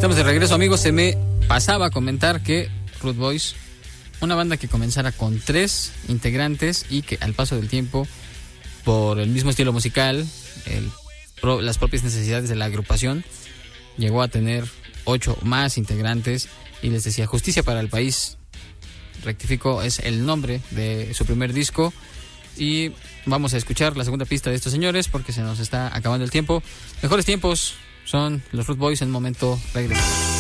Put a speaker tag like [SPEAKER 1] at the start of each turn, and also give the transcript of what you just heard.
[SPEAKER 1] Estamos de regreso, amigos. Se me pasaba a comentar que Rude Boys, una banda que comenzara con 3 integrantes y que al paso del tiempo, por el mismo estilo musical, las propias necesidades de la agrupación, llegó a tener 8 más integrantes. Y les decía, Justicia para el País, rectifico, es el nombre de su primer disco. Y vamos a escuchar la segunda pista de estos señores porque se nos está acabando el tiempo. Mejores tiempos son los Rude Boys. En un momento regresamos.